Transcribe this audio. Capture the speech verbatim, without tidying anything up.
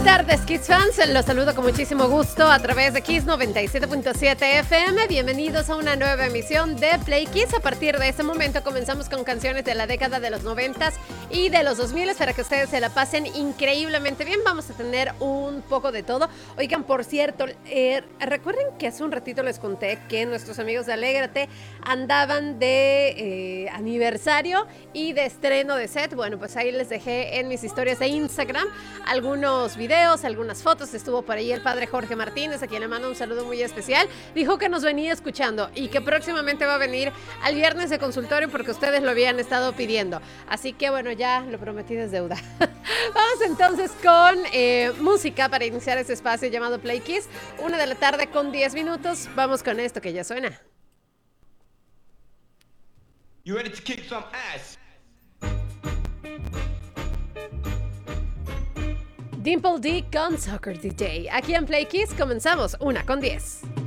tardes, Kiss fans. Los saludo con muchísimo gusto a través de Kiss noventa y siete punto siete F M. Bienvenidos a una nueva emisión de Play Kiss. A partir de este momento comenzamos con canciones de la década de los noventas y de los dos miles para que ustedes se la pasen increíblemente bien. Vamos a tener un poco de todo. Oigan, por cierto, eh, recuerden que hace un ratito les conté que nuestros amigos de Alégrate andaban de eh, aniversario y de estreno de set. Bueno, pues ahí les dejé en mis historias de Instagram algunos videos, algunas fotos. Estuvo por ahí el padre Jorge Martínez, a quien le mando un saludo muy especial. Dijo que nos venía escuchando y que próximamente va a venir al viernes de consultorio porque ustedes lo habían estado pidiendo. Así que bueno, ya lo prometido es deuda. Vamos entonces con eh, música para iniciar este espacio llamado Play Kiss. Una de la tarde con diez minutos. Vamos con esto que ya suena. You ready to kick some ass? Dimple D con Soccer D J. Aquí en Play Kiss comenzamos una con diez.